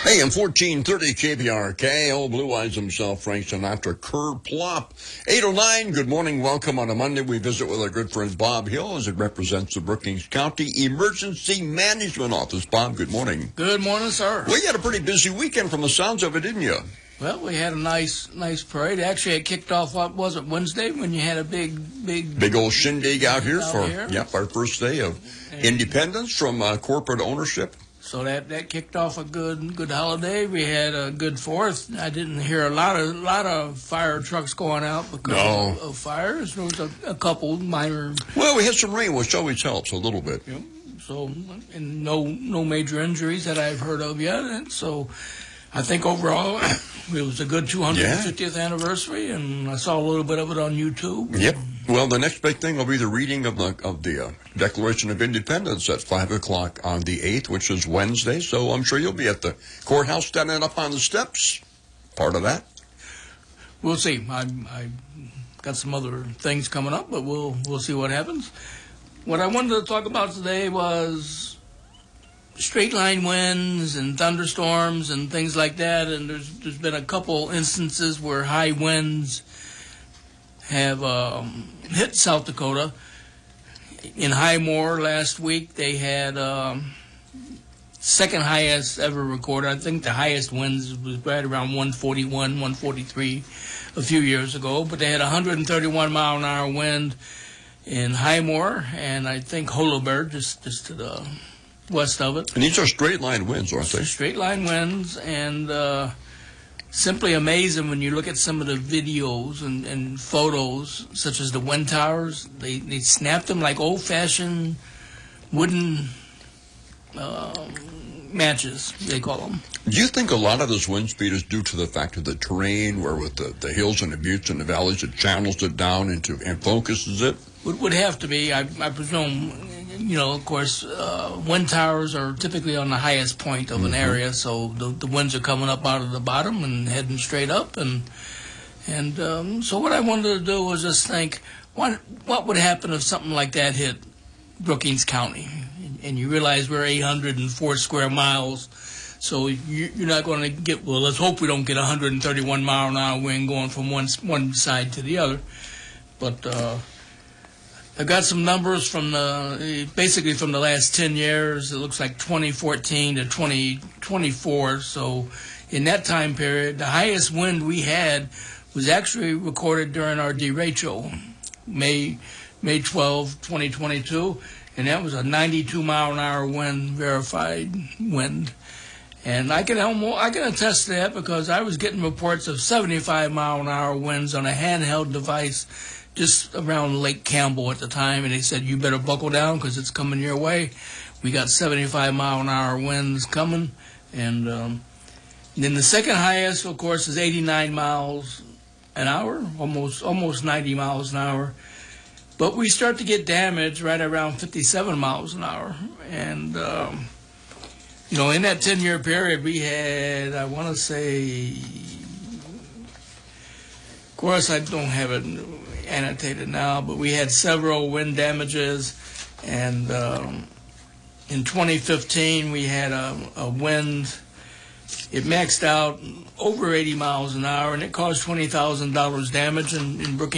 AM 1430 KPRK, old Blue Eyes himself, Frank Sinatra, Curb Plop. 809, good morning, welcome on a Monday. We visit with our good friend Bob Hill as it represents the Brookings County Emergency Management Office. Bob, good morning. Good morning, sir. Well, you had a pretty busy weekend from the sounds of it, didn't you? Well, we had a nice parade. Actually, it kicked off, what was it, Wednesday, when you had a big old shindig out here for here. Yep, our first day of independence from corporate ownership. So that kicked off a good holiday. We had a good 4th. I didn't hear a lot of fire trucks going out because of fires. There was a couple minor. Well, we had some rain, which always helps a little bit. Yeah. So, and no major injuries that I've heard of yet. And so, I think overall it was a good 250th anniversary, and I saw a little bit of it on YouTube. Yep. Well, the next big thing will be the reading of the Declaration of Independence at 5 o'clock on the 8th, which is Wednesday. So I'm sure you'll be at the courthouse standing up on the steps. Part of that. We'll see. I got some other things coming up, but we'll see what happens. What I wanted to talk about today was straight line winds and thunderstorms and things like that. And there's been a couple instances where high winds have hit South Dakota. In Highmore last week, they had second highest ever recorded. I think the highest winds was right around 141, 143 a few years ago. But they had 131 mile an hour wind in Highmore, and I think Holabird, just to the west of it. And these are straight line winds, aren't they? Straight line winds, and simply amazing when you look at some of the videos and photos, such as the wind towers. They snapped them like old-fashioned wooden matches, they call them. Do you think a lot of this wind speed is due to the fact of the terrain, where with the hills and the buttes and the valleys, it channels it down and focuses it? Would have to be, I presume. You know, of course, wind towers are typically on the highest point of an area, so the winds are coming up out of the bottom and heading straight up. And so what I wanted to do was just think, what would happen if something like that hit Brookings County? And you realize we're 804 square miles, so you're not going to get, well, let's hope we don't get 131 mile an hour wind going from one side to the other. But I've got some numbers from basically from the last 10 years. It looks like 2014 to 2024. So in that time period, the highest wind we had was actually recorded during our derecho, May 12, 2022. And that was a 92 mile an hour wind, verified wind. And I can attest to that because I was getting reports of 75 mile an hour winds on a handheld device just around Lake Campbell at the time, and they said, you better buckle down because it's coming your way. We got 75 mile an hour winds coming. And then the second highest, of course, is 89 miles an hour, almost 90 miles an hour. But we start to get damage right around 57 miles an hour. And, you know, in that 10-year period, we had, I want to say, of course, I don't have it annotated now, but we had several wind damages. And in 2015, we had a wind. It maxed out over 80 miles an hour, and it caused $20,000 damage in Brookings.